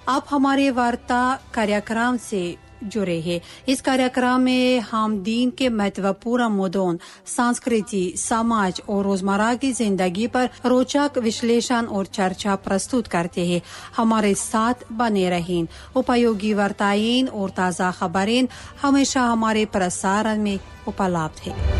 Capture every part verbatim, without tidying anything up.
आप हमारे वार्ता कार्यक्रम से जुड़े हैं। इस कार्यक्रम में हम दीन के महत्वपूर्ण मुद्दों, संस्कृति, समाज और रोजमर्रा की जिंदगी पर रोचक विश्लेषण और चर्चा प्रस्तुत करते हैं। हमारे साथ बने रहें। उपयोगी वार्ताएं और ताज़ा खबरें हमेशा हमारे प्रसारण में उपलब्ध है।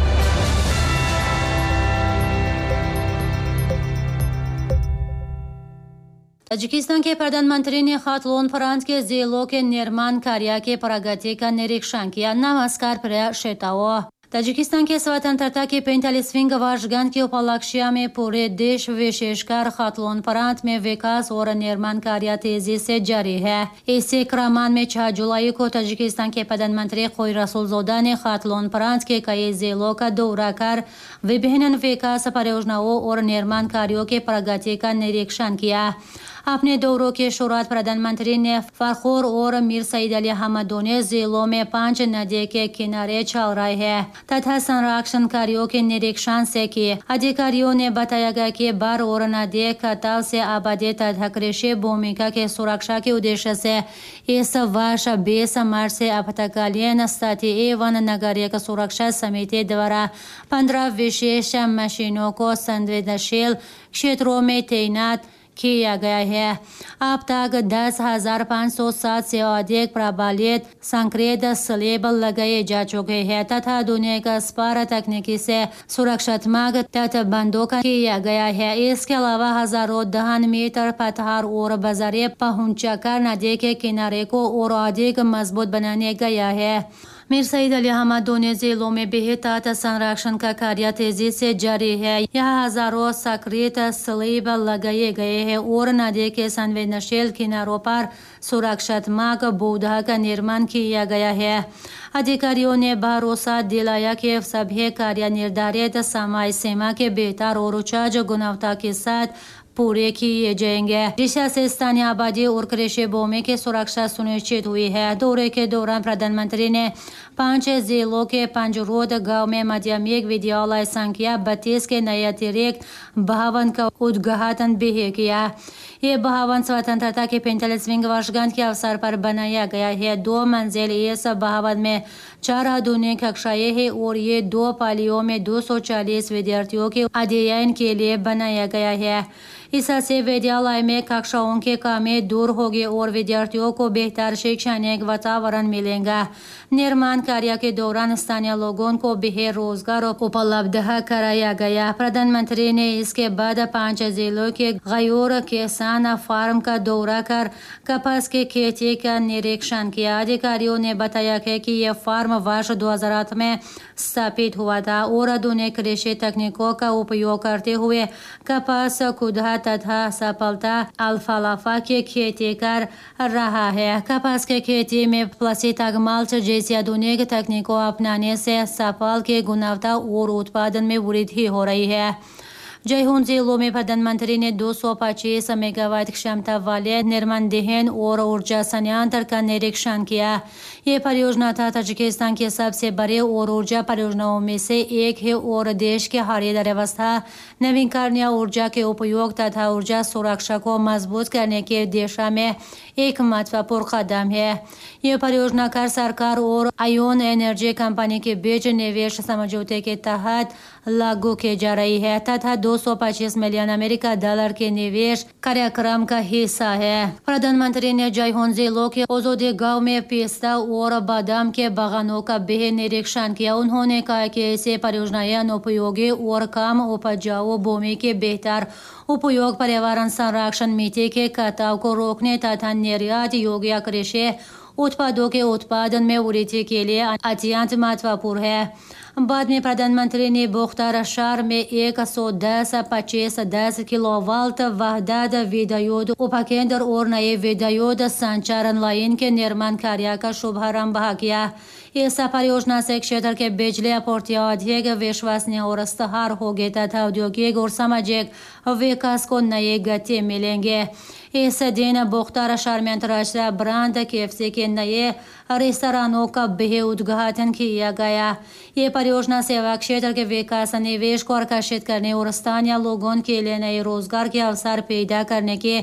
ताजिकिस्तान के प्रधानमंत्री ने खातून प्रांत के जिलों के निर्माण कार्य के प्रगति का निरीक्षण किया। नमस्कार प्रिय श्रोताओं, ताजिकिस्तान के स्वतंत्रता की पैंतालीसवीं वर्षगांठ के उपलक्ष्य में पूरे देश विशेषकर खातून प्रांत में विकास और निर्माण कार्य तेजी से जारी है। इसी क्रम में छह जुलाई को ताजिकिस्तान के प्रधानमंत्री खोई रसूलजोदा ने खातून प्रांत के कई जिलों का दौरा कर विभिन्न विकास परियोजनाओं और निर्माण कार्यों के प्रगति का निरीक्षण किया। अपने दौरों की शुरुआत प्रधानमंत्री ने फखोर और मीर सईद अली अहमद दोनों जिलों में पांच नदी के किनारे चल रहे हैं तथा संरक्षण कार्यों के निरीक्षण से किए। अधिकारियों ने बताया गया कि बाढ़ और नदी कटाव से आबादी तथा कृषि भूमिका के सुरक्षा के उद्देश्य से इस वर्ष बीस मार्च से आपातकालीन स्थिति एवं नागरिक सुरक्षा समिति द्वारा पंद्रह विशेष मशीनों को संवेदनशील क्षेत्रों में तैनात किया गया है। अब तक दस हजार पाँच सौ सात से अधिक प्रबलित संक्रिय स्लैब लगाए जा चुके हैं तथा आधुनिक स्पार तकनीकी से सुरक्षात्मक तटबंधों का किया गया है। इसके अलावा हजारों दहन मीटर पत्थर और बाजारे पहुंचाकर नदी के किनारे को और अधिक मजबूत बनाने गया है। मीर सईद अली अहमद दोनों जिलों में बेहतर संरक्षण का कार्य तेजी से जारी है। यहाँ हजारों सक्रिय स्लैब लगाए गए हैं और नदी के संवेदनशील किनारों पर सुरक्षात्मक बौद्ध का निर्माण किया गया है। अधिकारियों ने भरोसा दिलाया कि सभी कार्य निर्धारित समय सीमा के बेहतर और उच्च गुणवत्ता के साथ पूरे किए जाएंगे, जिससे स्थानीय आबादी और कृषि भूमि की सुरक्षा सुनिश्चित हुई है। दौरे के दौरान प्रधानमंत्री ने पांच जिलों के पंजरोद गांव में माध्यमिक विद्यालय संख्या बत्तीस के नए अतिरिक्त भवन का उद्घाटन भी किया। ये भवन स्वतंत्रता की पैंतालीसवीं वर्षगांठ के अवसर पर बनाया गया है। दो मंजिल इस भवन में चार आधुनिक कक्षाएं हैं और ये दो पालियों में दो सौ चालीस विद्यार्थियों के अध्ययन के लिए बनाया गया है। इससे विद्यालय में कक्षाओं की कमी दूर होगी और विद्यार्थियों को बेहतर शैक्षणिक वातावरण मिलेगा। निर्माण कार्य के दौरान स्थानीय लोगों को भी रोजगार उपलब्ध कराया गया। प्रधानमंत्री ने इसके बाद पांच जिलों के गयूर किसान फार्म का दौरा कर कपास की खेती का निरीक्षण किया। अधिकारियों ने बताया कि यह फार्म वर्ष दो हजार आठ में स्थापित हुआ था और आधुनिक कृषि तकनीकों का उपयोग करते हुए कपास, खुदा तथा सफलता अल्फाल्फा की खेती कर रहा है। कपास की खेती में प्लास्टिक मल्च जैसी आधुनिक तकनीकों अपनाने से सफल की गुणवत्ता और उत्पादन में वृद्धि हो रही है। जयहुन जिलों में प्रधानमंत्री ने दो सौ पच्चीस मेगावाट क्षमता वाले निर्माणधीन और ऊर्जा संयंत्र का निरीक्षण किया। ये परियोजना था ताजिकिस्तान के सबसे बड़े और ऊर्जा परियोजनाओं में से एक है और देश के हरित व्यवस्था, नवीकरणीय ऊर्जा के उपयोग तथा ऊर्जा सुरक्षा को मजबूत करने की दिशा में एक महत्वपूर्ण कदम है। ये परियोजना कर सरकार और आयोन एनर्जी कंपनी के बीच निवेश समझौते के तहत लागू की जा रही है तथा दो सौ पच्चीस मिलियन अमेरिका डॉलर के निवेश कार्यक्रम का हिस्सा है। प्रधानमंत्री ने जयहुन जिलों के ओजोदी गांव में पिस्ता और बादाम के बागानों का भी निरीक्षण किया। उन्होंने कहा कि ऐसे परियोजनाएं अनुपयोगी और कम उपजाऊ भूमि के बेहतर उपयोग, पर्यावरण संरक्षण, मिट्टी के कटाव को रोकने तथा निर्यात योग्य कृषि उत्पादों के उत्पादन में वृद्धि के लिए अत्यंत महत्वपूर्ण है। बाद में प्रधानमंत्री ने बोख्तार शहर में एक सौ दस पच्चीस दस किलोवाट वहदत विद्युत उपकेंद्र और नए विद्युत संचारण लाइन के निर्माण कार्य का शुभारंभ किया। इस परियोजना से क्षेत्र के बिजली आपूर्ति अधिक विश्वसनीय और स्थिर होगी तथा औद्योगिक और सामाजिक विकास को नई गति मिलेंगे। इस दिन बोख्तार शहर में अंतर्राष्ट्रीय ब्रांड केएफसी के नए रेस्तरानों का भी उद्घाटन किया गया। ये परियोजना सेवा क्षेत्र के विकास, निवेश को आकर्षित करने और स्थानीय लोगों के लिए नए रोजगार के अवसर पैदा करने की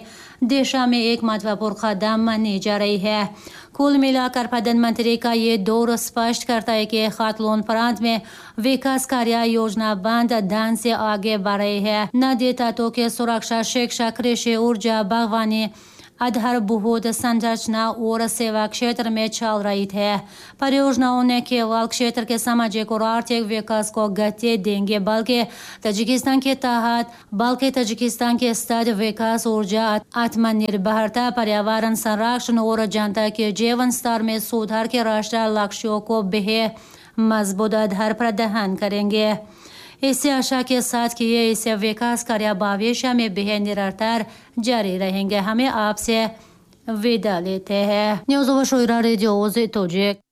दिशा में एक महत्वपूर्ण कदम मानी जा रही है। कुल मिलाकर प्रधानमंत्री का ये दौर स्पष्ट करता है कि खातून प्रांत में विकास कार्य योजनाबद्ध ढंग से आगे बढ़ रही है। नदी तटों की सुरक्षा, शिक्षा, कृषि, ऊर्जा, बागवानी, आधारभूत संरचना और सेवा क्षेत्र में चल रही थे। परियोजनाओं ने केवल क्षेत्र के सामाजिक और आर्थिक विकास को गति देंगे बल्कि ताजिकिस्तान के तहत बल्कि ताजिकिस्तान के स्तर विकास, ऊर्जा, आत्मनिर्भरता, पर्यावरण संरक्षण और जनता के जीवन स्तर में सुधार के राष्ट्रीय लक्ष्यों को बेहद मजबूत आधार प्रदान करेंगे। इससे आशा के साथ कि ये इसे विकास कार्य भविष्य में बेहद निरंतर जारी रहेंगे। हमें आपसे विदा लेते हैं। News radio